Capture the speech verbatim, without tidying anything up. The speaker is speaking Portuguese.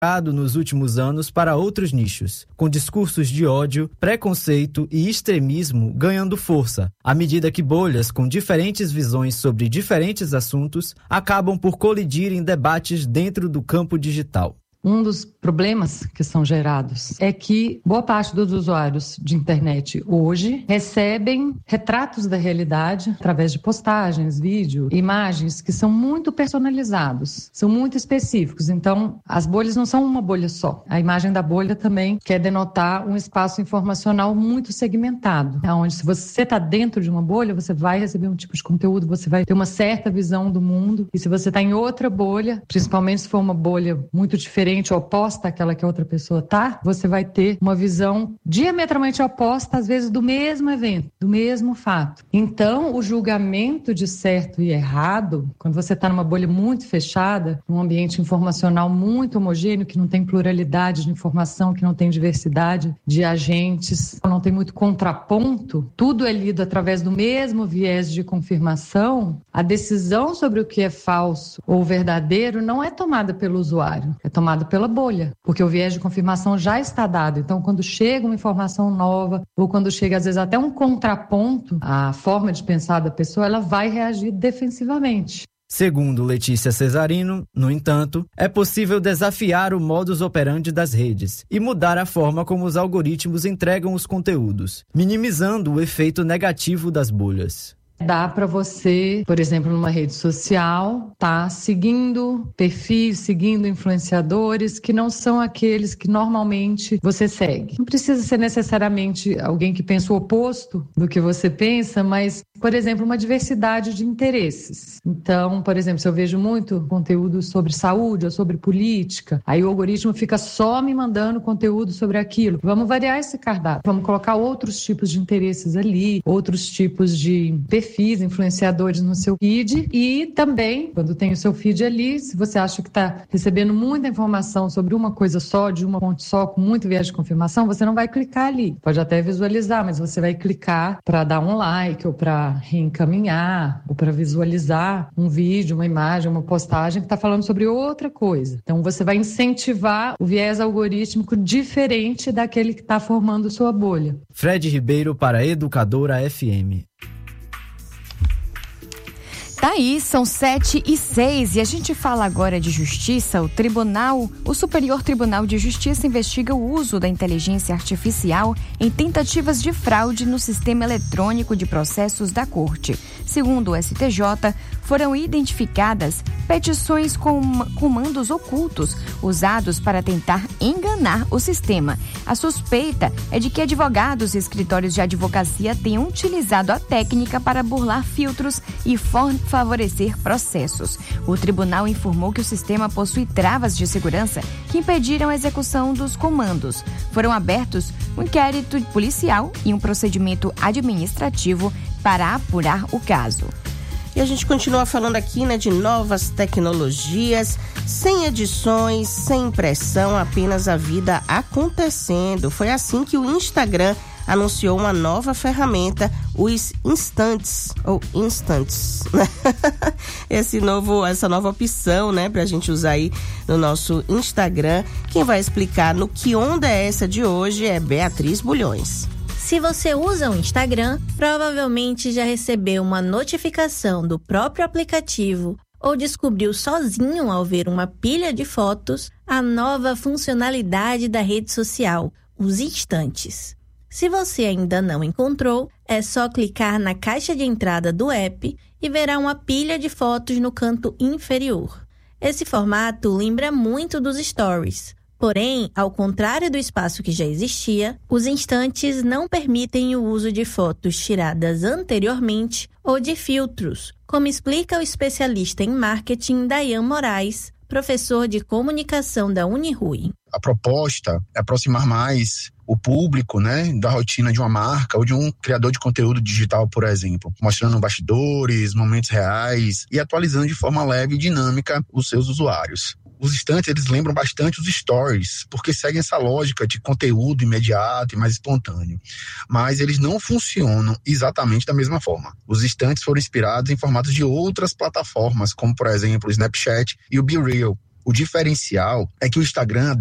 nos últimos anos para outros nichos, com discursos de ódio, preconceito e extremismo ganhando força, à medida que bolhas com diferentes visões sobre diferentes assuntos acabam por colidir em debates dentro do campo digital. Um dos problemas que são gerados é que boa parte dos usuários de internet hoje recebem retratos da realidade através de postagens, vídeo, imagens que são muito personalizados, são muito específicos. Então, as bolhas não são uma bolha só. A imagem da bolha também quer denotar um espaço informacional muito segmentado, onde se você está dentro de uma bolha, você vai receber um tipo de conteúdo, você vai ter uma certa visão do mundo. E se você está em outra bolha, principalmente se for uma bolha muito diferente, oposta àquela que a outra pessoa está, você vai ter uma visão diametralmente oposta, às vezes, do mesmo evento, do mesmo fato. Então, o julgamento de certo e errado, quando você está numa bolha muito fechada, num ambiente informacional muito homogêneo, que não tem pluralidade de informação, que não tem diversidade de agentes, não tem muito contraponto, tudo é lido através do mesmo viés de confirmação, a decisão sobre o que é falso ou verdadeiro não é tomada pelo usuário, é tomada pela bolha, porque o viés de confirmação já está dado. Então, quando chega uma informação nova, ou quando chega, às vezes, até um contraponto, a forma de pensar da pessoa, ela vai reagir defensivamente. Segundo Letícia Cesarino, no entanto, é possível desafiar o modus operandi das redes e mudar a forma como os algoritmos entregam os conteúdos, minimizando o efeito negativo das bolhas. Dá para você, por exemplo, numa rede social, tá seguindo perfis, seguindo influenciadores que não são aqueles que normalmente você segue. Não precisa ser necessariamente alguém que pensa o oposto do que você pensa, mas, por exemplo, uma diversidade de interesses. Então, por exemplo, se eu vejo muito conteúdo sobre saúde ou sobre política, aí o algoritmo fica só me mandando conteúdo sobre aquilo. Vamos variar esse cardápio, vamos colocar outros tipos de interesses ali, outros tipos de perfis, influenciadores no seu feed. E também, quando tem o seu feed ali, se você acha que está recebendo muita informação sobre uma coisa só, de uma fonte só, com muito viés de confirmação, você não vai clicar ali. Pode até visualizar, mas você vai clicar para dar um like ou para reencaminhar ou para visualizar um vídeo, uma imagem, uma postagem que está falando sobre outra coisa. Então você vai incentivar o viés algorítmico diferente daquele que está formando sua bolha. Fred Ribeiro para Educadora F M. Tá aí, são sete e seis e a gente fala agora de justiça. O Tribunal, o Superior Tribunal de Justiça investiga o uso da inteligência artificial em tentativas de fraude no sistema eletrônico de processos da Corte. Segundo o S T J, foram identificadas petições com comandos ocultos usados para tentar enganar o sistema. A suspeita é de que advogados e escritórios de advocacia tenham utilizado a técnica para burlar filtros e for- favorecer processos. O tribunal informou que o sistema possui travas de segurança que impediram a execução dos comandos. Foram abertos um inquérito policial e um procedimento administrativo para apurar o caso. E a gente continua falando aqui, né, de novas tecnologias, sem edições, sem impressão, apenas a vida acontecendo. Foi assim que o Instagram anunciou uma nova ferramenta, os Instantes, ou Instants, né? Esse novo, essa nova opção, né, pra gente usar aí no nosso Instagram. Quem vai explicar no Que Onda é Essa de hoje é Beatriz Bulhões. Se você usa o Instagram, provavelmente já recebeu uma notificação do próprio aplicativo ou descobriu sozinho ao ver uma pilha de fotos a nova funcionalidade da rede social, os Instantes. Se você ainda não encontrou, é só clicar na caixa de entrada do app e verá uma pilha de fotos no canto inferior. Esse formato lembra muito dos Stories. Porém, ao contrário do espaço que já existia, os Instantes não permitem o uso de fotos tiradas anteriormente ou de filtros, como explica o especialista em marketing Dayan Moraes, professor de comunicação da Unirui. A proposta é aproximar mais o público, né, da rotina de uma marca ou de um criador de conteúdo digital, por exemplo, mostrando bastidores, momentos reais e atualizando de forma leve e dinâmica os seus usuários. Os Instantes, eles lembram bastante os stories, porque seguem essa lógica de conteúdo imediato e mais espontâneo. Mas eles não funcionam exatamente da mesma forma. Os Instantes foram inspirados em formatos de outras plataformas, como, por exemplo, o Snapchat e o BeReal. O diferencial é que o Instagram